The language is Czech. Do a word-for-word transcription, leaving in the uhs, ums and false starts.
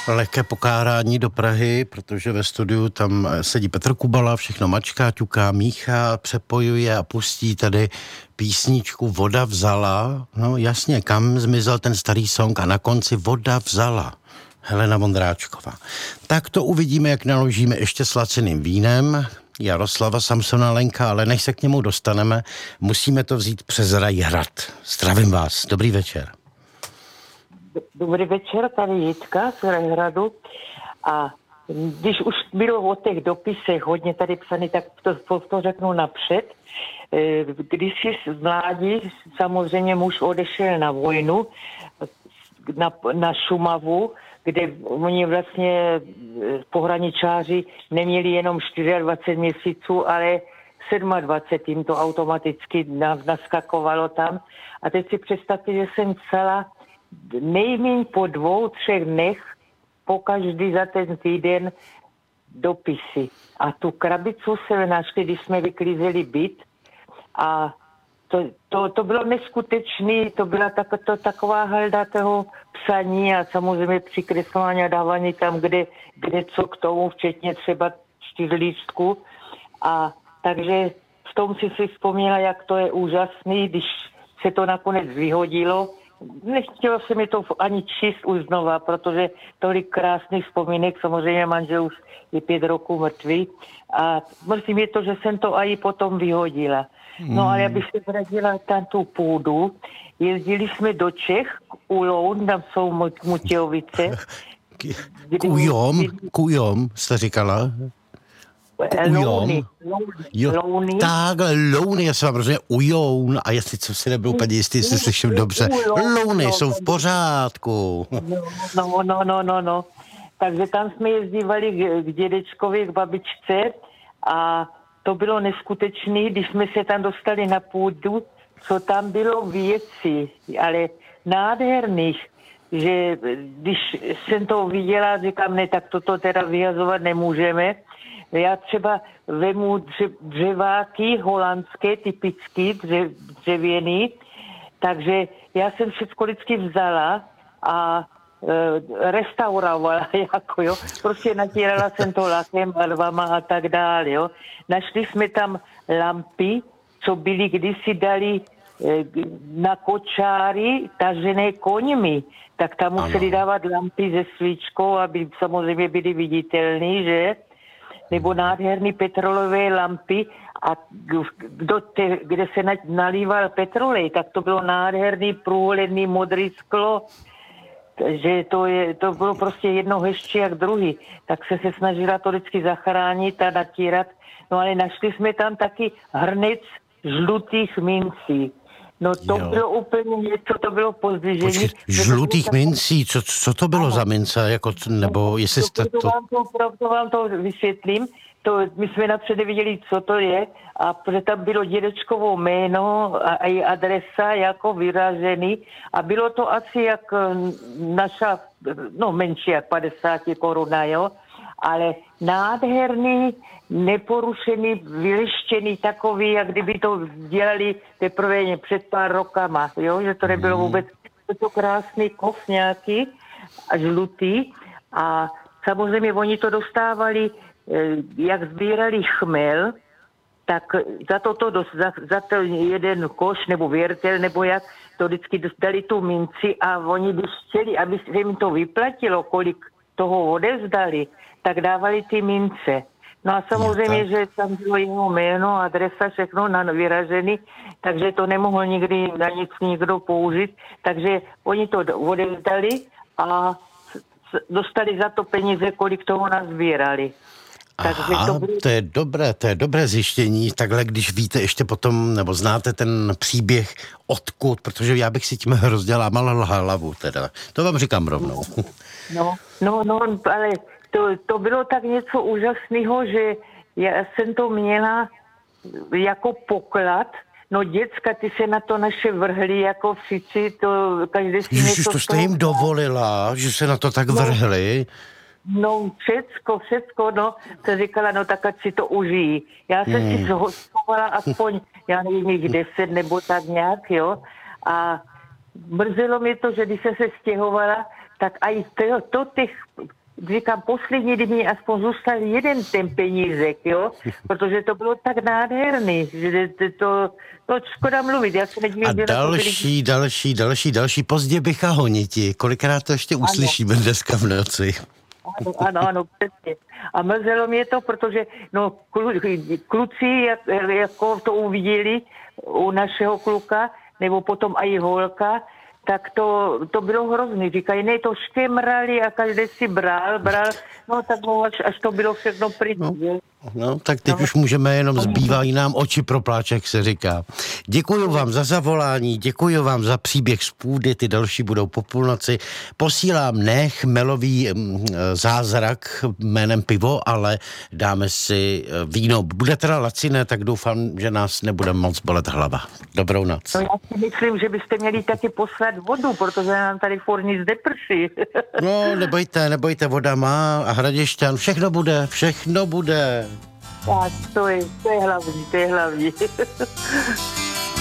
lehké pokárání do Prahy, protože ve studiu tam sedí Petr Kubala, všechno mačká, ťuká, míchá, přepojuje a pustí tady písničku Voda vzala. No jasně, kam zmizel ten starý song a na konci Voda vzala. Helena Vondráčková. Tak to uvidíme, jak naložíme ještě s laciným vínem. Jaroslava Samsona Lenka, ale než se k němu dostaneme, musíme to vzít přes Rajhrad. Zdravím vás, dobrý večer. Dobrý večer, tady Jitka z Rajhradu. A když už bylo o těch dopisech hodně tady psaný, tak to, to, to řeknu napřed. Když jsi z mládí, samozřejmě muž odešel na vojnu, na, na Šumavu, kde oni vlastně pohraničáři neměli jenom dvacet čtyři měsíců, ale dvacet sedm, jim to automaticky naskakovalo tam. A teď si představte, že jsem psala nejméně po dvou, třech dnech, po každý za ten týden dopisy. A tu krabicu se našli, když jsme vyklízeli byt a to, to, to bylo neskutečný, to byla tak, to, taková halda toho psaní a samozřejmě přikreslování a dávání tam, kde, kde co k tomu, včetně třeba čtyřlístku. A takže v tom si si vzpomněla, jak to je úžasný, když se to nakonec vyhodilo. Nechtělo se mi to ani číst už znova, protože tolik krásných vzpomínek, samozřejmě manžel už je pět roků mrtvý a mrzí mě to, že jsem to i potom vyhodila. No ale abych se vrátila tam tu půdu, jezdili jsme do Čech, u Loun, tam jsou Mutějovice. Kujom, kujom, jste říkala? Louny. Louny. Tak, Louny, já jsem vám rozuměl, ujoun, a jestli co si nebyl úplně jistý, jestli slyším dobře. Louny jsou v pořádku. No, no, no, no, no. Takže tam jsme jezdívali k, k dědečkovi, k babičce a to bylo neskutečné, když jsme se tam dostali na půdu, co tam bylo věcí, ale nádherných, že když jsem to viděla, říkám, ne, tak toto teda vyhazovat nemůžeme. Já třeba vemu dřeváky holandské, typický, dře, dřevěný, takže já jsem všechno vždycky vzala a e, restaurovala, jako jo. Prostě natírala jsem to lakem, barvama a tak dále, jo. Našli jsme tam lampy, co byly kdysi dali e, na kočáry tažené koňmi, tak tam museli dávat lampy se svíčkou, aby samozřejmě byly viditelné, že? Nebo nádherný petrolové lampy a do te, kde se nalíval petrolej, tak to bylo nádherný průhledný modrý sklo, že to, je, to bylo prostě jedno hezčí jak druhý. Tak se se snažila to vždycky zachránit a natírat. No ale našli jsme tam taky hrnec žlutých mincí. No to jo. Bylo úplně něco, to bylo pozdvižení. Počkej, žlutých mincí, co, co to bylo ano. za mince, jako, nebo jestli jste to... To vám to, to vám to vysvětlím, to, my jsme napřed viděli, co to je, a protože tam bylo dědečkovo jméno a, a i adresa jako vyražený a bylo to asi jak naša, no menší jak padesát koruna, jo, ale nádherný, neporušený, vyleštěný takový, jak kdyby to dělali teprve před pár rokama, jo, že to nebylo vůbec, to, to krásný kov nějaký a žlutý a samozřejmě oni to dostávali, jak sbírali chmel, tak za to, to za, za to jeden koš nebo věrtel, nebo jak to vždycky dostali tu minci a oni by chtěli, aby se jim to vyplatilo, kolik toho odevzdali, tak dávali ty mince. No a samozřejmě, že tam bylo jeho jméno, adresa, všechno na vyražený, takže to nemohl nikdy na nic nikdo použít, takže oni to odevzdali a dostali za to peníze, kolik toho nazbírali. Aha, to, bylo... to je dobré, to je dobré zjištění, takhle když víte ještě potom, nebo znáte ten příběh odkud, protože já bych si tím hrozně lámala hlavu teda, to vám říkám rovnou. No, no, no, ale to, to bylo tak něco úžasného, že já jsem to měla jako poklad, no děcka, ty se na to naše vrhli jako všichni, to každý si Ježiš, to jste jim dovolila, že se na to tak vrhli? No, všecko, všecko, no, to říkala, no tak ať si to užijí. Já jsem hmm. si schovala aspoň, já nevím, jich deset nebo tak nějak, jo, a mrzelo mě to, že když jsem se stěhovala, tak aj to, to těch říkám, poslední, kdy mi aspoň zůstal jeden ten penízek, jo, protože to bylo tak nádherný, že to, to, to škoda mluvit. Já se nedívím, A že další, byli... další, další, další, pozdě bycha honiti. Kolikrát to ještě uslyšíme ano. dneska v noci? Ano, ano, ano, přesně. A mrzelo mě to, protože no, klu, kluci, jak, jako to uviděli u našeho kluka, nebo potom i holka, tak to, to bylo hrozný. Říkají, ne, to škemrali a každý si bral, bral, no tak až, až to bylo všechno pryč. No, no, tak teď no. už můžeme jenom, zbývají nám oči pro pláč, jak se říká. Děkuju vám za zavolání, děkuju vám za příběh z půdy, ty další budou po půlnoci. Posílám ne chmelový mm, zázrak jménem pivo, ale dáme si víno. Bude teda laciné, tak doufám, že nás nebude moc bolet hlava. Dobrou noc. No já si myslím, že byste měli taky poslat vodu, protože nám tady furt nic neprší. No, nebojte, nebojte, voda má a Hradišťan, všechno bude, všechno bude. Tak, to je, to je hlavní, to je hlavní.